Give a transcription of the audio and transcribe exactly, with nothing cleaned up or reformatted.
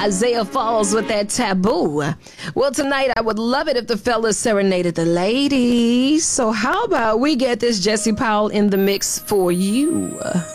Isaiah Falls with that Taboo. Well, tonight I would love it if the fellas serenaded the ladies. So how about we get this Jesse Powell in the mix for you?